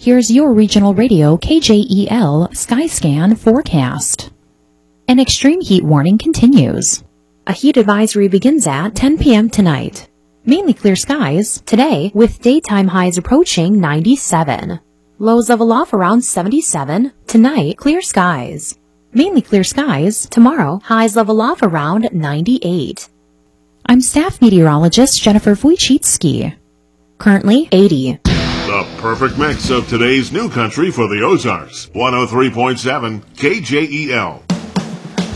Here's your regional radio KJEL Skyscan forecast. An extreme heat warning continues. A heat advisory begins at 10 p.m. tonight. Mainly clear skies today with daytime highs approaching 97. Lows level off around 77. Tonight, clear skies. Mainly clear skies. Tomorrow, highs level off around 98. I'm staff meteorologist Jennifer Wojcicki. Currently 80. The perfect mix of today's new country for the Ozarks. 103.7 KJEL.